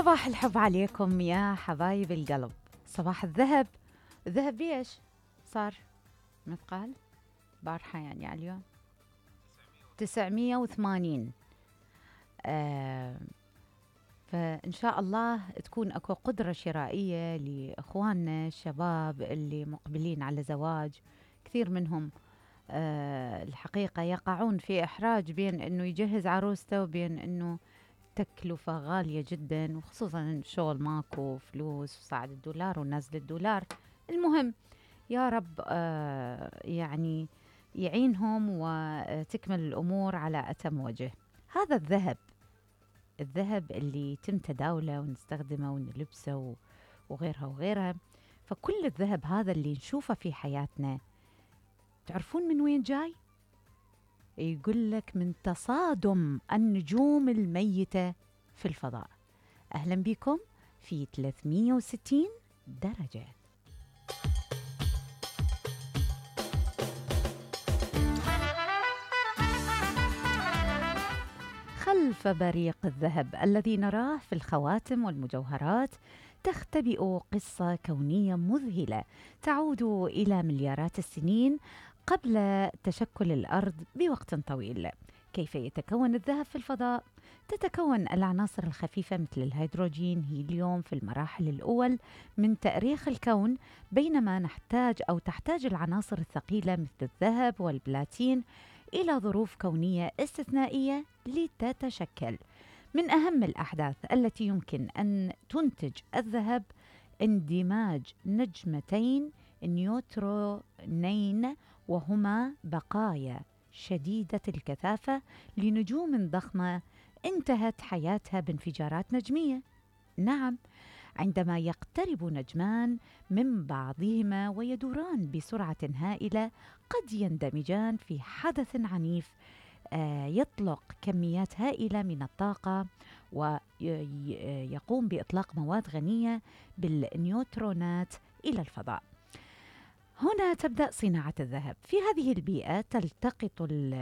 صباح الحب عليكم يا حبايب القلب. صباح الذهب. الذهب بيش صار مثقال بارحة يعني على اليوم 980. آه فإن شاء الله تكون أكو قدرة شرائية لإخواننا الشباب اللي مقبلين على زواج. كثير منهم الحقيقة يقعون في إحراج بين أنه يجهز عروسته وبين أنه تكلفة غالية جدا، وخصوصا إن الشغل ماكو فلوس وصعد الدولار ونزل الدولار. المهم يا رب يعني يعينهم وتكمل الأمور على أتم وجه. هذا الذهب اللي يتم تداوله ونستخدمه ونلبسه وغيرها وغيرها. فكل الذهب هذا اللي نشوفه في حياتنا تعرفون من وين جاي؟ يقول لك من تصادم النجوم الميتة في الفضاء. أهلا بكم في 360 درجة. خلف بريق الذهب الذي نراه في الخواتم والمجوهرات تختبئ قصة كونية مذهلة تعود إلى مليارات السنين قبل تشكل الأرض بوقت طويل. كيف يتكون الذهب في الفضاء؟ تتكون العناصر الخفيفة مثل الهيدروجين هيليوم في المراحل الأول من تأريخ الكون، بينما تحتاج العناصر الثقيلة مثل الذهب والبلاتين إلى ظروف كونية استثنائية لتتشكل. من أهم الأحداث التي يمكن أن تنتج الذهب اندماج نجمتين نيوترونين، وهما بقايا شديدة الكثافة لنجوم ضخمة انتهت حياتها بانفجارات نجمية. نعم، عندما يقترب نجمان من بعضهما ويدوران بسرعة هائلة قد يندمجان في حدث عنيف يطلق كميات هائلة من الطاقة ويقوم بإطلاق مواد غنية بالنيوترونات إلى الفضاء. هنا تبدأ صناعة الذهب. في هذه البيئة تلتقط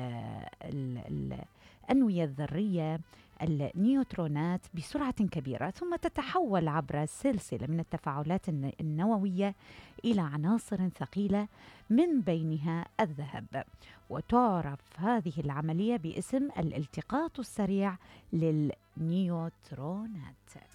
الأنوية الذرية النيوترونات بسرعة كبيرة، ثم تتحول عبر سلسلة من التفاعلات النووية إلى عناصر ثقيلة من بينها الذهب. وتعرف هذه العملية باسم الالتقاط السريع للنيوترونات.